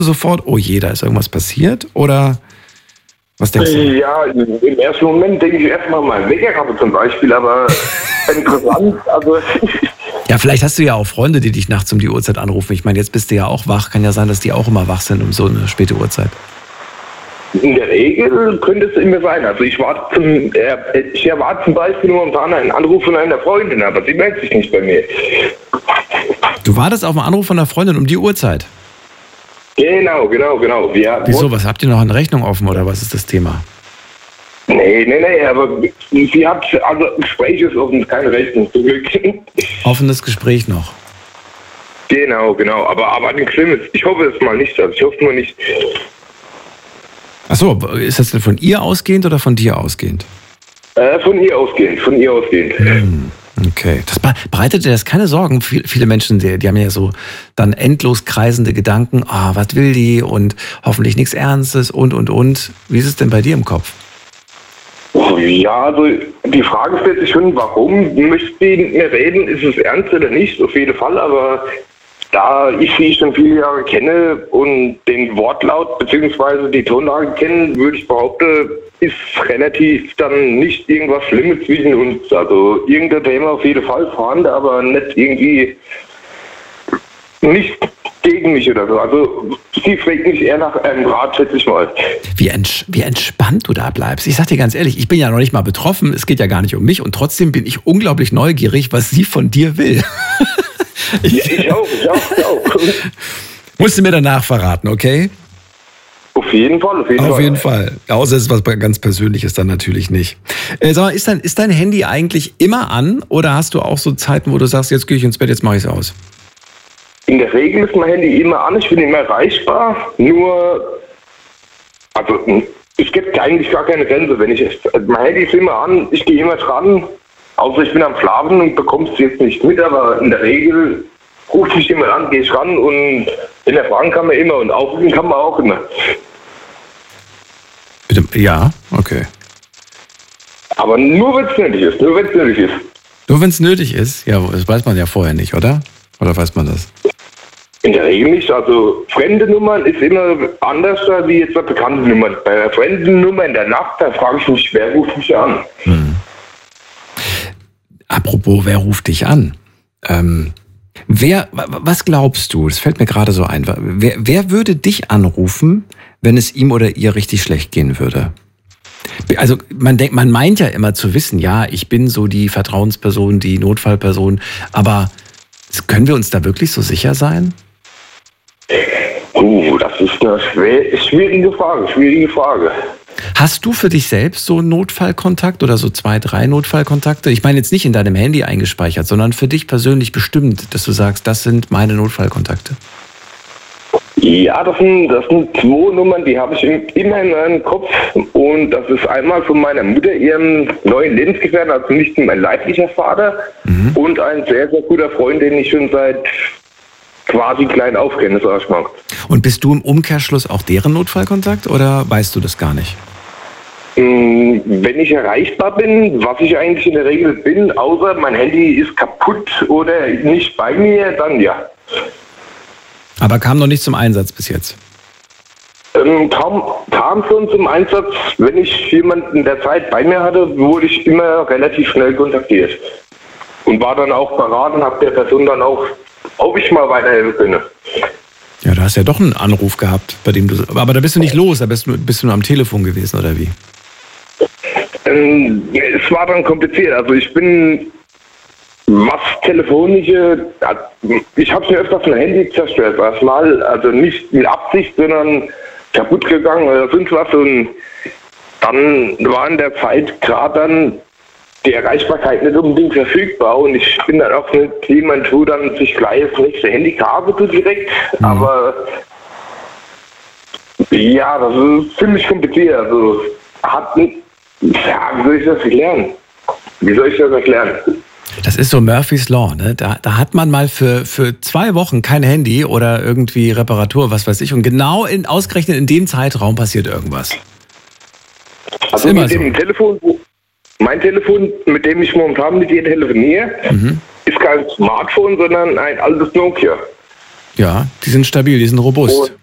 sofort, oh je, da ist irgendwas passiert? Oder was denkst du? Ja, im ersten Moment denke ich erstmal mal Wecker zum Beispiel, aber interessant, also... Ja, vielleicht hast du ja auch Freunde, die dich nachts um die Uhrzeit anrufen. Ich meine, jetzt bist du ja auch wach. Kann ja sein, dass die auch immer wach sind um so eine späte Uhrzeit. In der Regel könnte es immer sein. Also ich erwarte zum Beispiel momentan einen Anruf von einer Freundin, aber sie meldet sich nicht bei mir. Du wartest auf einen Anruf von einer Freundin um die Uhrzeit? Genau. Wieso, was habt ihr noch an Rechnung offen oder was ist das Thema? Nee, aber sie hat, also Gespräch ist offen, keine Rechnung, zum Glück. Offenes Gespräch noch? Genau, aber nichts Schlimmes. Ich hoffe es mal nicht, also ich hoffe nur nicht. Achso, ist das denn von ihr ausgehend oder von dir ausgehend? Von ihr ausgehend. Okay, das bereitet dir das keine Sorgen? Viele Menschen, die haben ja so dann endlos kreisende Gedanken, was will die und hoffentlich nichts Ernstes und. Wie ist es denn bei dir im Kopf? Ja, also die Frage stellt sich schon, warum möchte sie mit mir reden? Ist es ernst oder nicht? Auf jeden Fall, aber da ich sie schon viele Jahre kenne und den Wortlaut bzw. die Tonlage kenne, würde ich behaupten, ist relativ dann nicht irgendwas Schlimmes zwischen uns. Also irgendein Thema auf jeden Fall vorhanden, aber nicht irgendwie nicht gegen mich oder so. Also sie fragt mich eher nach einem Rat, schätze ich mal. Wie entspannt du da bleibst. Ich sag dir ganz ehrlich, ich bin ja noch nicht mal betroffen, es geht ja gar nicht um mich und trotzdem bin ich unglaublich neugierig, was sie von dir will. Ich auch. Musst du mir danach verraten, okay? Auf jeden Fall. Auf jeden Fall. Außer es ist was ganz Persönliches dann natürlich nicht. Sag mal, ist dein Handy eigentlich immer an oder hast du auch so Zeiten, wo du sagst, jetzt gehe ich ins Bett, jetzt mache ich es aus? In der Regel ist mein Handy immer an, ich bin immer erreichbar, nur, also es gibt eigentlich gar keine Grenze, mein Handy ist immer an, ich gehe immer dran, außer ich bin am Schlafen und bekomme es jetzt nicht mit, aber in der Regel rufe ich immer an, gehe ich ran und in der Fragen kann man immer und aufrufen kann man auch immer. Bitte? Ja, okay. Aber nur wenn es nötig ist, Nur wenn es nötig ist? Ja, das weiß man ja vorher nicht, oder? Oder weiß man das? In der Regel nicht. Also fremde Nummern ist immer anders wie jetzt bei bekannten Nummern. Bei der fremden Nummer in der Nacht, da frage ich mich, wer ruft mich an? Apropos, wer ruft dich an? Was glaubst du? Das fällt mir gerade so ein. Wer würde dich anrufen, wenn es ihm oder ihr richtig schlecht gehen würde? Also man meint ja immer zu wissen, ja, ich bin so die Vertrauensperson, die Notfallperson, aber können wir uns da wirklich so sicher sein? Das ist eine schwierige Frage. Hast du für dich selbst so einen Notfallkontakt oder so 2, 3 Notfallkontakte? Ich meine jetzt nicht in deinem Handy eingespeichert, sondern für dich persönlich bestimmt, dass du sagst, das sind meine Notfallkontakte. Ja, das sind 2 Nummern, die habe ich immer in meinem Kopf. Und das ist einmal von meiner Mutter, ihrem neuen Lebensgefährten, also nicht mein leiblicher Vater, und ein sehr, sehr guter Freund, den ich schon seit quasi klein auf kenne, sag ich mal. Und bist du im Umkehrschluss auch deren Notfallkontakt oder weißt du das gar nicht? Wenn ich erreichbar bin, was ich eigentlich in der Regel bin, außer mein Handy ist kaputt oder nicht bei mir, dann ja. Aber kam noch nicht zum Einsatz bis jetzt? Kam schon zum Einsatz. Wenn ich jemanden in der Zeit bei mir hatte, wurde ich immer relativ schnell kontaktiert. Und war dann auch parat und habe der Person dann auch, ob ich mal weiterhelfen könne. Ja, du hast ja doch einen Anruf gehabt, bei dem aber da bist du nicht los, da bist du nur am Telefon gewesen, oder wie? Es war dann kompliziert. Also ich bin, was telefonische, ich habe mir öfters ein Handy zerstört, erstmal, also nicht mit Absicht, sondern kaputt gegangen oder sonst was. Und dann war in der Zeit gerade dann die Erreichbarkeit nicht unbedingt verfügbar und ich bin dann auch nicht jemand, wo dann sich gleich das nächste Handy kaufe direkt, aber ja, das ist ziemlich kompliziert. Also wie soll ich das erklären? Das ist so Murphy's Law, ne? Da hat man mal für 2 Wochen kein Handy oder irgendwie Reparatur, was weiß ich, und genau ausgerechnet in dem Zeitraum passiert irgendwas. Also mit dem Telefon, mein Telefon, mit dem ich momentan mit dir telefoniere, ist kein Smartphone, sondern ein altes Nokia. Ja, die sind stabil, die sind robust.